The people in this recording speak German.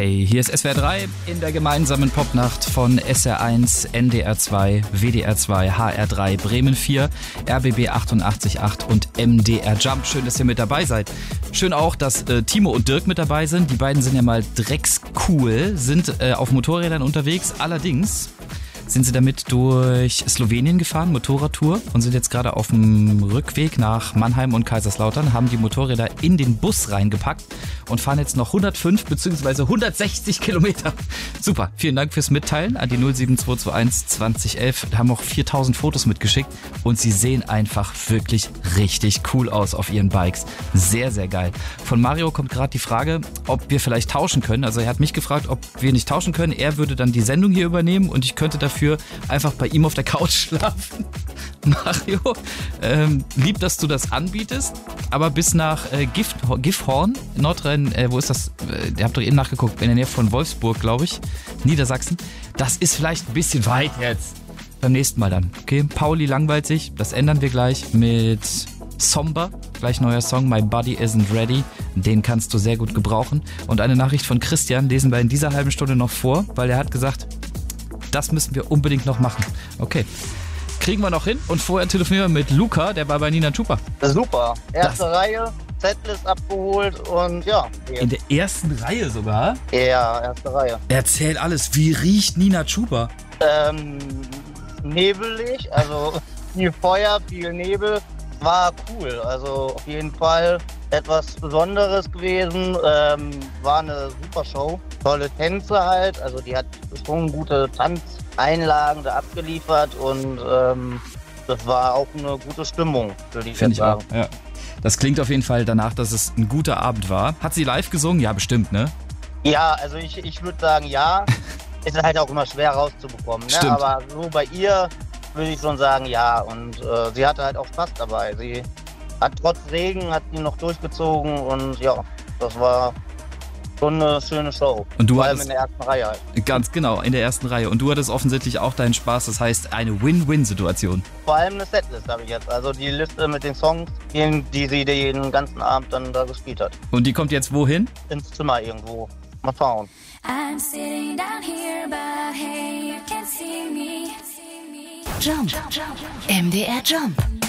Hey, hier ist SWR 3 in der gemeinsamen Popnacht von SR1, NDR 2, WDR 2, HR 3, Bremen 4, RBB 88.8 und MDR Jump. Schön, dass ihr mit dabei seid. Schön auch, dass Timo und Dirk mit dabei sind. Die beiden sind ja mal dreckscool, sind auf Motorrädern unterwegs. Allerdings sind sie damit durch Slowenien gefahren, Motorradtour, und sind jetzt gerade auf dem Rückweg nach Mannheim und Kaiserslautern, haben die Motorräder in den Bus reingepackt und fahren jetzt noch 105 bzw. 160 Kilometer. Super, vielen Dank fürs Mitteilen an die 07221 2011. Haben auch 4000 Fotos mitgeschickt und sie sehen einfach wirklich richtig cool aus auf ihren Bikes. Sehr, sehr geil. Von Mario kommt gerade die Frage, ob wir vielleicht tauschen können. Also er hat mich gefragt, ob wir nicht tauschen können. Er würde dann die Sendung hier übernehmen und ich könnte dafür einfach bei ihm auf der Couch schlafen. Mario, lieb, dass du das anbietest, aber bis nach Gifhorn, Nordrhein, wo ist das? Ihr habt doch eben nachgeguckt, in der Nähe von Wolfsburg, glaube ich, Niedersachsen. Das ist vielleicht ein bisschen weit jetzt. Beim nächsten Mal dann, okay? Pauli langweilt sich, das ändern wir gleich mit Somber, gleich neuer Song, My Body Isn't Ready. Den kannst du sehr gut gebrauchen. Und eine Nachricht von Christian lesen wir in dieser halben Stunde noch vor, weil er hat gesagt, das müssen wir unbedingt noch machen. Okay, kriegen wir noch hin. Und vorher telefonieren wir mit Luca, der war bei Nina Chuba. Super. Erste Reihe, Setlist abgeholt und ja. In der ersten Reihe sogar? Ja, erste Reihe. Erzähl alles. Wie riecht Nina Chuba? Nebelig, also viel Feuer, viel Nebel. War cool, also auf jeden Fall etwas Besonderes gewesen. War eine super Show. Tolle Tänze halt, also die hat schon gute Tanzeinlagen da abgeliefert und das war auch eine gute Stimmung, würde ich jetzt sagen. Auch, ja. Das klingt auf jeden Fall danach, dass es ein guter Abend war. Hat sie live gesungen? Ja, bestimmt, ne? Ja, also ich würde sagen, ja. Ist halt auch immer schwer rauszubekommen, ne? Stimmt. Aber so bei ihr würde ich schon sagen, ja. Und sie hatte halt auch Spaß dabei. Sie hat trotz Regen, hat sie noch durchgezogen und ja, das war schon eine schöne Show. Und du vor allem hattest, in der ersten Reihe halt. Ganz genau, in der ersten Reihe. Und du hattest offensichtlich auch deinen Spaß, das heißt eine Win-Win-Situation. Vor allem eine Setlist habe ich jetzt, also die Liste mit den Songs, die sie den ganzen Abend dann da gespielt hat. Und die kommt jetzt wohin? Ins Zimmer irgendwo. Mal schauen. I'm sitting down here, but hey, you can see me. Jump. MDR Jump.